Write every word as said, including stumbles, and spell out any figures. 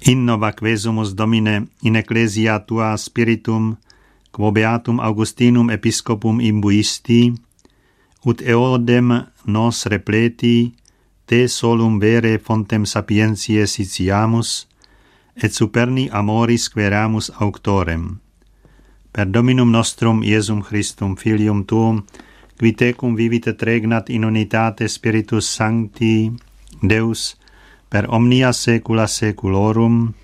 Innova quesumus Domine in ecclesia tua spiritum, quo beatum Augustinum episcopum imbuisti, ut eodem nos repleti, te solum vere fontem sapientiae sitiamus, et superni amoris queramus auctorem. Per Dominum nostrum Iesum Christum, Filium tuum, qui tecum vivit et regnat in unitate Spiritus Sancti, Deus, per omnia saecula saeculorum.